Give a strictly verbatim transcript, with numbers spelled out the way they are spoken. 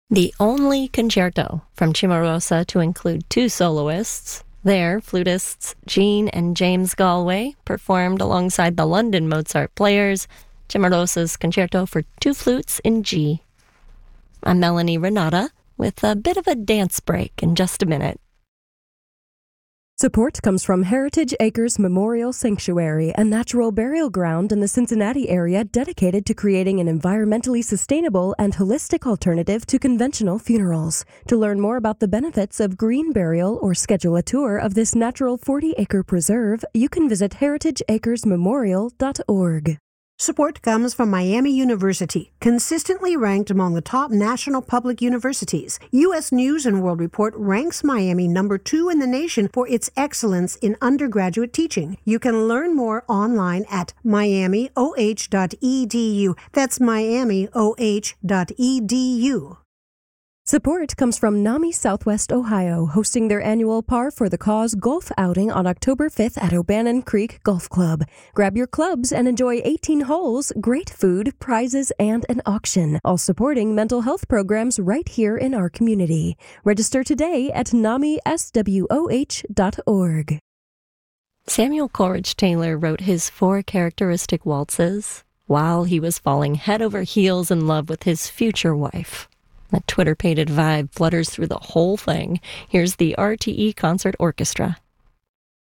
The only concerto from Cimarosa to include two soloists. There, flutists Jean and James Galway performed alongside the London Mozart Players Cimarosa's Concerto for Two Flutes in G. I'm Melanie Renata with a bit of a dance break in just a minute. Support comes from Heritage Acres Memorial Sanctuary, a natural burial ground in the Cincinnati area dedicated to creating an environmentally sustainable and holistic alternative to conventional funerals. To learn more about the benefits of green burial or schedule a tour of this natural forty-acre preserve, you can visit heritage acres memorial dot org. Support comes from Miami University, consistently ranked among the top national public universities. U S News and World Report ranks Miami number two in the nation for its excellence in undergraduate teaching. You can learn more online at miami o h dot e d u. That's miami o h dot e d u. Support comes from NAMI Southwest Ohio, hosting their annual Par for the Cause golf outing on October fifth at O'Bannon Creek Golf Club. Grab your clubs and enjoy eighteen holes, great food, prizes, and an auction, all supporting mental health programs right here in our community. Register today at nami s w o h dot org. Samuel Coleridge Taylor wrote his four characteristic waltzes while he was falling head over heels in love with his future wife. That Twitter-pated vibe flutters through the whole thing. Here's the R T E Concert Orchestra.